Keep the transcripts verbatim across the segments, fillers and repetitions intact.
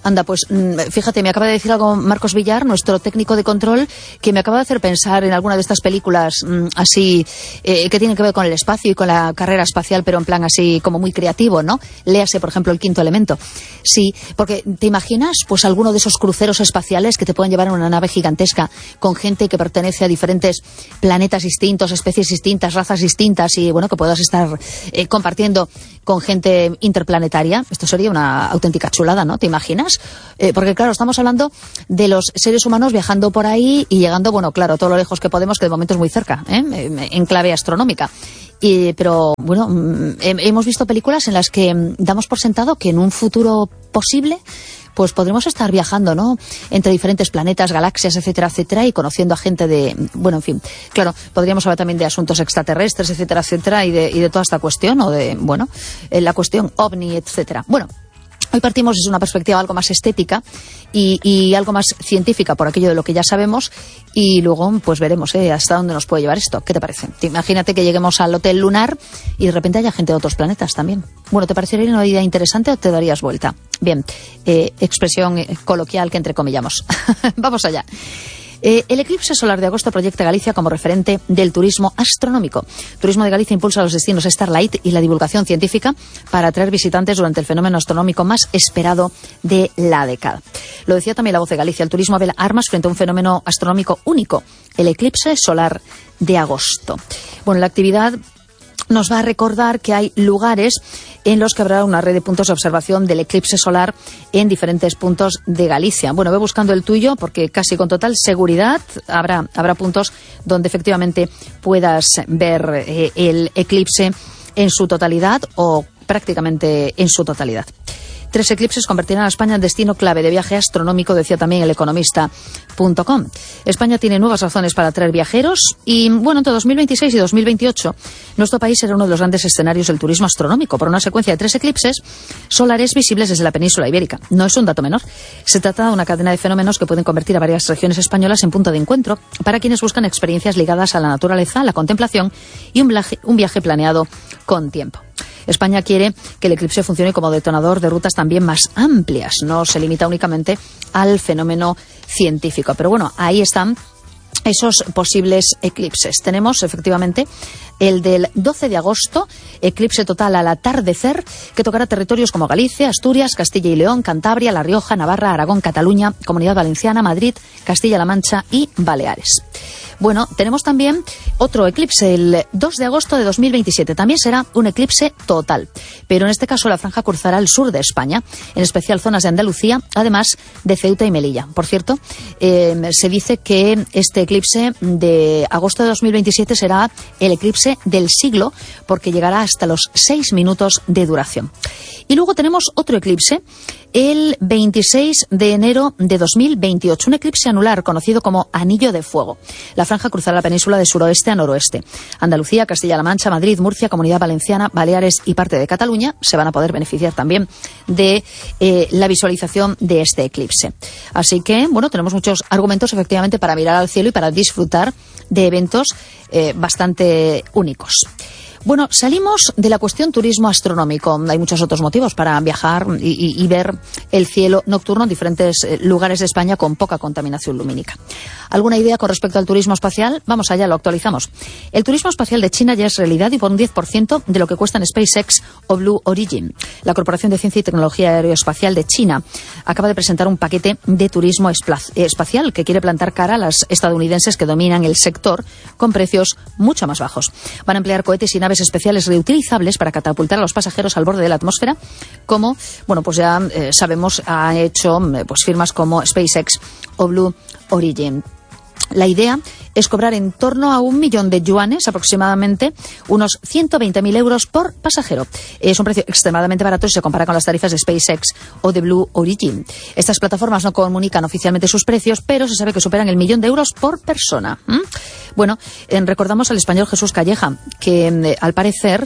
Anda, pues fíjate, me acaba de decir algo Marcos Villar, nuestro técnico de control, que me acaba de hacer pensar en alguna de estas películas mmm, así, eh, que tienen que ver con el espacio y con la carrera espacial, pero en plan así como muy creativo, ¿no? Léase, por ejemplo, El quinto elemento. Sí, porque ¿te imaginas pues alguno de esos cruceros espaciales que te pueden llevar en una nave gigantesca con gente que pertenece a diferentes planetas distintos, especies distintas, razas distintas y, bueno, que puedas estar eh, compartiendo con gente interplanetaria? Esto sería una auténtica chulada, ¿no? ¿Te imaginas? Eh, porque, claro, estamos hablando de los seres humanos viajando por ahí y llegando, bueno, claro, todo lo lejos que podemos, que de momento es muy cerca, ¿eh? En clave astronómica. Y, pero, bueno, hemos visto películas en las que damos por sentado que en un futuro posible pues podremos estar viajando, ¿no?, entre diferentes planetas, galaxias, etcétera, etcétera, y conociendo a gente de, bueno, en fin, claro, podríamos hablar también de asuntos extraterrestres, etcétera, etcétera, y de, y de toda esta cuestión, o de, bueno, la cuestión ovni, etcétera. Bueno, hoy partimos desde una perspectiva algo más estética y, y algo más científica por aquello de lo que ya sabemos, y luego pues veremos ¿eh? hasta dónde nos puede llevar esto. ¿Qué te parece? Imagínate que lleguemos al hotel lunar y de repente haya gente de otros planetas también. Bueno, ¿te parecería una idea interesante o te darías vuelta? Bien, eh, expresión coloquial que entrecomillamos. Vamos allá. Eh, el eclipse solar de agosto proyecta a Galicia como referente del turismo astronómico. Turismo de Galicia impulsa los destinos Starlight y la divulgación científica para atraer visitantes durante el fenómeno astronómico más esperado de la década. Lo decía también La Voz de Galicia, el turismo vela armas frente a un fenómeno astronómico único, el eclipse solar de agosto. Bueno, la actividad nos va a recordar que hay lugares en los que habrá una red de puntos de observación del eclipse solar en diferentes puntos de Galicia. Bueno, ve buscando el tuyo porque casi con total seguridad habrá, habrá puntos donde efectivamente puedas ver eh, el eclipse en su totalidad o prácticamente en su totalidad. Tres eclipses convertirán a España en destino clave de viaje astronómico, decía también el economista punto com. España tiene nuevas razones para atraer viajeros y, bueno, entre dos mil veintiséis y dos mil veintiocho nuestro país será uno de los grandes escenarios del turismo astronómico por una secuencia de tres eclipses solares visibles desde la península ibérica. No es un dato menor. Se trata de una cadena de fenómenos que pueden convertir a varias regiones españolas en punto de encuentro para quienes buscan experiencias ligadas a la naturaleza, la contemplación y un viaje, un viaje planeado con tiempo. España quiere que el eclipse funcione como detonador de rutas también más amplias, no se limita únicamente al fenómeno científico. Pero bueno, ahí están esos posibles eclipses. Tenemos efectivamente el del doce de agosto, eclipse total al atardecer, que tocará territorios como Galicia, Asturias, Castilla y León, Cantabria, La Rioja, Navarra, Aragón, Cataluña, Comunidad Valenciana, Madrid, Castilla-La Mancha y Baleares. Bueno, tenemos también otro eclipse, el dos de agosto de dos mil veintisiete. También será un eclipse total, pero en este caso la franja cruzará el sur de España, en especial zonas de Andalucía, además de Ceuta y Melilla. Por cierto, eh, se dice que este eclipse de agosto de dos mil veintisiete será el eclipse del siglo, porque llegará hasta los seis minutos de duración. Y luego tenemos otro eclipse, el veintiséis de enero de dos mil veintiocho, un eclipse anular conocido como Anillo de Fuego. La franja cruzará la península de suroeste a noroeste. Andalucía, Castilla-La Mancha, Madrid, Murcia, Comunidad Valenciana, Baleares y parte de Cataluña se van a poder beneficiar también de eh, la visualización de este eclipse. Así que, bueno, tenemos muchos argumentos efectivamente para mirar al cielo y para disfrutar de eventos eh, bastante únicos. Bueno, salimos de la cuestión turismo astronómico. Hay muchos otros motivos para viajar y, y, y ver el cielo nocturno en diferentes lugares de España con poca contaminación lumínica. ¿Alguna idea con respecto al turismo espacial? Vamos allá, lo actualizamos. El turismo espacial de China ya es realidad y por un diez por ciento de lo que cuestan SpaceX o Blue Origin. La Corporación de Ciencia y Tecnología Aeroespacial de China acaba de presentar un paquete de turismo espacial que quiere plantar cara a las estadounidenses que dominan el sector con precios mucho más bajos. Van a emplear cohetes y naves especiales reutilizables para catapultar a los pasajeros al borde de la atmósfera, como, bueno, pues ya eh, sabemos, ha hecho eh, pues firmas como SpaceX o Blue Origin. La idea es cobrar en torno a un millón de yuanes, aproximadamente unos ciento veinte mil euros por pasajero. Es un precio extremadamente barato si se compara con las tarifas de SpaceX o de Blue Origin. Estas plataformas no comunican oficialmente sus precios, pero se sabe que superan el millón de euros por persona. ¿Mm? Bueno, eh, recordamos al español Jesús Calleja, que eh, al parecer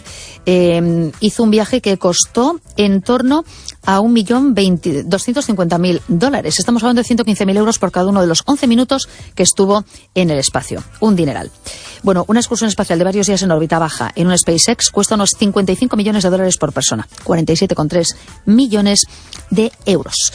eh, hizo un viaje que costó en torno a un millón doscientos cincuenta mil dólares. Estamos hablando de ciento quince mil euros por cada uno de los once minutos que estuvo en el espacio. Un dineral. Bueno, una excursión espacial de varios días en órbita baja en un SpaceX cuesta unos cincuenta y cinco millones de dólares por persona. cuarenta y siete coma tres millones de euros.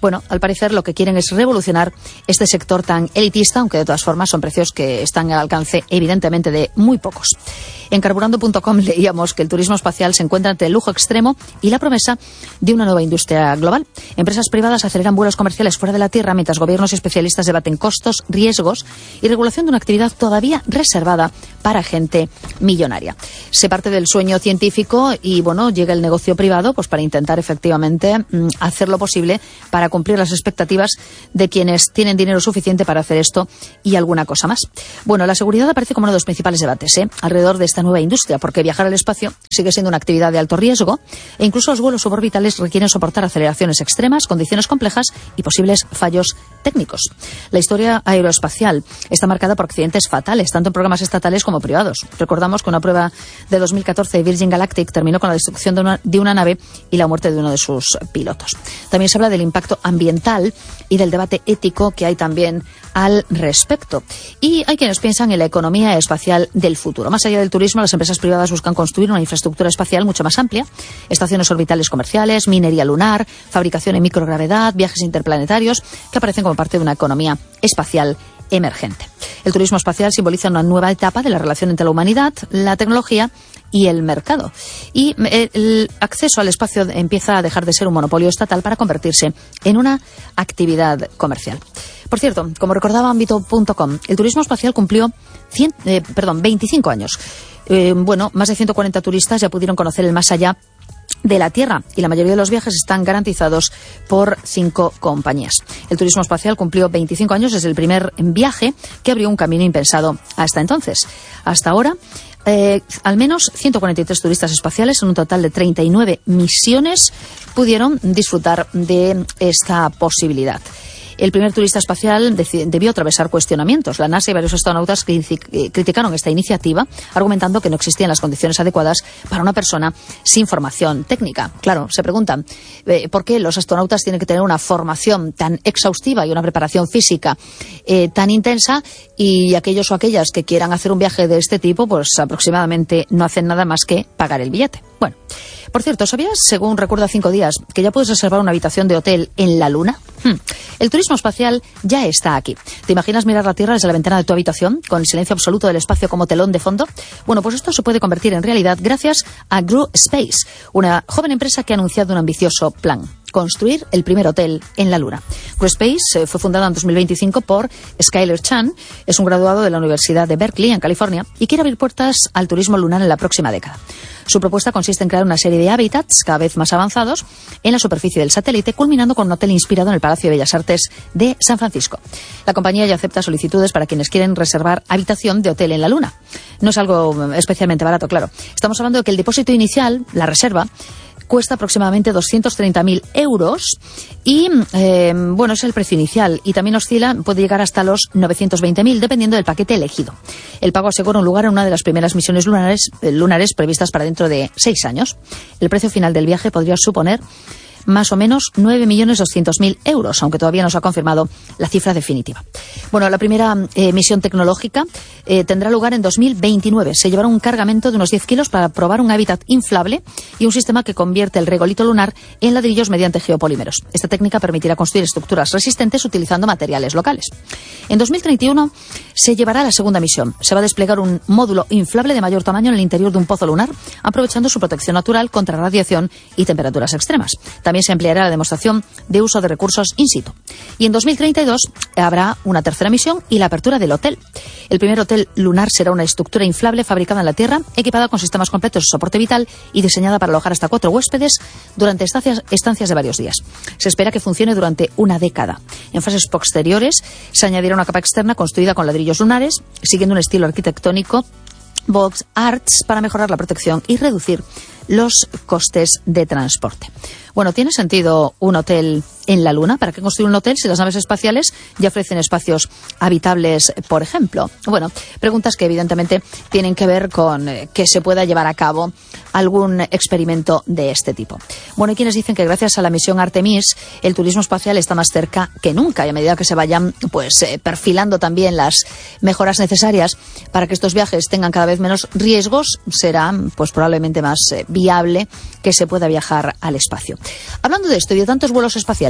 Bueno, al parecer lo que quieren es revolucionar este sector tan elitista, aunque de todas formas son precios que están al alcance evidentemente de muy pocos. En carburando punto com leíamos que el turismo espacial se encuentra entre el lujo extremo y la promesa de una nueva industria global. Empresas privadas aceleran vuelos comerciales fuera de la Tierra mientras gobiernos y especialistas debaten costos, riesgos y regulación de una actividad todavía reservada para gente millonaria. Se parte del sueño científico y, bueno, llega el negocio privado pues para intentar efectivamente mmm, hacer lo posible para cumplir las expectativas de quienes tienen dinero suficiente para hacer esto y alguna cosa más. Bueno, la seguridad aparece como uno de los principales debates ¿eh? alrededor de esta nueva industria, porque viajar al espacio sigue siendo una actividad de alto riesgo e incluso los vuelos suborbitales requieren soportar aceleraciones extremas, condiciones complejas y posibles fallos técnicos. La historia aeroespacial está marcada por accidentes fatales, tanto en programas estatales como privados. Recordamos que una prueba de dos mil catorce de Virgin Galactic terminó con la destrucción de una, de una nave y la muerte de uno de sus pilotos. También se habla del impacto ambiental y del debate ético que hay también al respecto. Y hay quienes piensan en la economía espacial del futuro. Más allá del turismo, las empresas privadas buscan construir una infraestructura espacial mucho más amplia, estaciones orbitales comerciales, minería lunar, fabricación en microgravedad, viajes interplanetarios, que aparecen como parte de una economía espacial emergente. El turismo espacial simboliza una nueva etapa de la relación entre la humanidad, la tecnología y el mercado. Y el acceso al espacio empieza a dejar de ser un monopolio estatal para convertirse en una actividad comercial. Por cierto, como recordaba ámbito punto com, el turismo espacial cumplió cien, eh, perdón, veinticinco años. Eh, bueno, más de ciento cuarenta turistas ya pudieron conocer el más allá de la Tierra y la mayoría de los viajes están garantizados por cinco compañías. El turismo espacial cumplió veinticinco años desde el primer viaje que abrió un camino impensado hasta entonces. Hasta ahora, eh, al menos ciento cuarenta y tres turistas espaciales en un total de treinta y nueve misiones pudieron disfrutar de esta posibilidad. El primer turista espacial debió atravesar cuestionamientos. La NASA y varios astronautas criticaron esta iniciativa, argumentando que no existían las condiciones adecuadas para una persona sin formación técnica. Claro, se preguntan, eh, ¿por qué los astronautas tienen que tener una formación tan exhaustiva y una preparación física eh, tan intensa y aquellos o aquellas que quieran hacer un viaje de este tipo, pues aproximadamente no hacen nada más que pagar el billete? Bueno, por cierto, ¿sabías, según recuerda Cinco Días, que ya puedes reservar una habitación de hotel en la Luna? Hmm. El turismo espacial ya está aquí. ¿Te imaginas mirar la Tierra desde la ventana de tu habitación, con el silencio absoluto del espacio como telón de fondo? Bueno, pues esto se puede convertir en realidad gracias a Grew Space, una joven empresa que ha anunciado un ambicioso plan: construir el primer hotel en la Luna. Grew Space eh, fue fundada en dos mil veinticinco por Skyler Chan, es un graduado de la Universidad de Berkeley, en California, y quiere abrir puertas al turismo lunar en la próxima década. Su propuesta consiste en crear una serie de hábitats cada vez más avanzados en la superficie del satélite, culminando con un hotel inspirado en el Palacio de Bellas Artes de San Francisco. La compañía ya acepta solicitudes para quienes quieren reservar habitación de hotel en la Luna. No es algo especialmente barato, claro. Estamos hablando de que el depósito inicial, la reserva, cuesta aproximadamente doscientos treinta mil euros y, eh, bueno, es el precio inicial y también oscila, puede llegar hasta los novecientos veinte mil dependiendo del paquete elegido. El pago asegura un lugar en una de las primeras misiones lunares, eh, lunares previstas para dentro de seis años. El precio final del viaje podría suponer más o menos nueve millones doscientos mil euros, aunque todavía no se ha confirmado la cifra definitiva. Bueno, la primera eh, misión tecnológica eh, tendrá lugar en dos mil veintinueve. Se llevará un cargamento de unos diez kilos para probar un hábitat inflable y un sistema que convierte el regolito lunar en ladrillos mediante geopolímeros. Esta técnica permitirá construir estructuras resistentes utilizando materiales locales. En dos mil treinta y uno se llevará la segunda misión. Se va a desplegar un módulo inflable de mayor tamaño en el interior de un pozo lunar, aprovechando su protección natural contra radiación y temperaturas extremas. También se empleará la demostración de uso de recursos in situ. Y en dos mil treinta y dos habrá una tercera misión y la apertura del hotel. El primer hotel lunar será una estructura inflable fabricada en la Tierra, equipada con sistemas completos de soporte vital y diseñada para alojar hasta cuatro huéspedes durante estancias, estancias de varios días. Se espera que funcione durante una década. En fases posteriores se añadirá una capa externa construida con ladrillos lunares, siguiendo un estilo arquitectónico Box Arts para mejorar la protección y reducir los costes de transporte. Bueno, ¿tiene sentido un hotel en la Luna? ¿Para qué construir un hotel si las naves espaciales ya ofrecen espacios habitables, por ejemplo? Bueno, preguntas que evidentemente tienen que ver con eh, que se pueda llevar a cabo algún experimento de este tipo. Bueno, hay quienes dicen que gracias a la misión Artemis el turismo espacial está más cerca que nunca, y a medida que se vayan pues eh, perfilando también las mejoras necesarias para que estos viajes tengan cada vez menos riesgos, será pues probablemente más eh, viable que se pueda viajar al espacio. Hablando de esto y de tantos vuelos espaciales,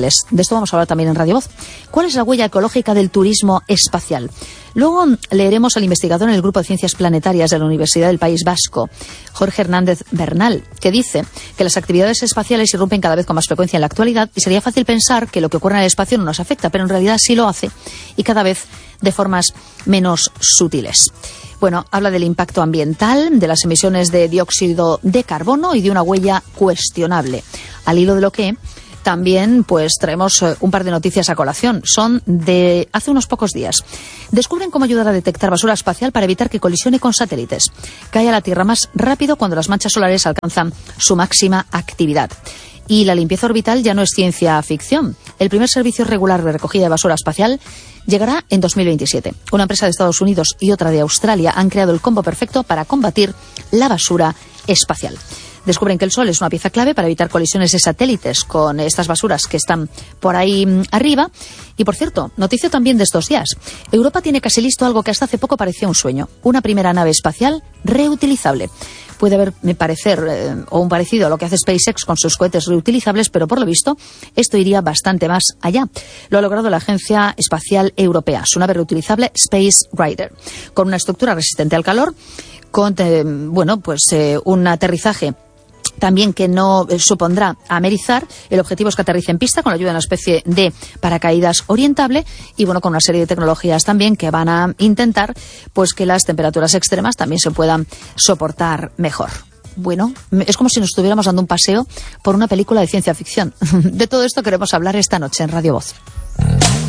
espaciales. De esto vamos a hablar también en Radio Voz. ¿Cuál es la huella ecológica del turismo espacial? Luego leeremos al investigador en el Grupo de Ciencias Planetarias de la Universidad del País Vasco, Jorge Hernández Bernal, que dice que las actividades espaciales irrumpen cada vez con más frecuencia en la actualidad y sería fácil pensar que lo que ocurre en el espacio no nos afecta, pero en realidad sí lo hace y cada vez de formas menos sutiles. Bueno, habla del impacto ambiental, de las emisiones de dióxido de carbono y de una huella cuestionable. Al hilo de lo que también pues traemos un par de noticias a colación. Son de hace unos pocos días. Descubren cómo ayudar a detectar basura espacial para evitar que colisione con satélites. Cae a la Tierra más rápido cuando las manchas solares alcanzan su máxima actividad. Y la limpieza orbital ya no es ciencia ficción. El primer servicio regular de recogida de basura espacial llegará en dos mil veintisiete. Una empresa de Estados Unidos y otra de Australia han creado el combo perfecto para combatir la basura espacial. Descubren que el Sol es una pieza clave para evitar colisiones de satélites con estas basuras que están por ahí arriba. Y, por cierto, noticia también de estos días. Europa tiene casi listo algo que hasta hace poco parecía un sueño. Una primera nave espacial reutilizable. Puede haber, me parecer, eh, o un parecido a lo que hace SpaceX con sus cohetes reutilizables, pero por lo visto esto iría bastante más allá. Lo ha logrado la Agencia Espacial Europea, su nave reutilizable Space Rider, con una estructura resistente al calor, con eh, bueno, pues eh, un aterrizaje también que no eh, supondrá amerizar. El objetivo es que aterrice en pista con la ayuda de una especie de paracaídas orientable y bueno, con una serie de tecnologías también que van a intentar pues que las temperaturas extremas también se puedan soportar mejor. Bueno, es como si nos estuviéramos dando un paseo por una película de ciencia ficción. De todo esto queremos hablar esta noche en Radio Voz.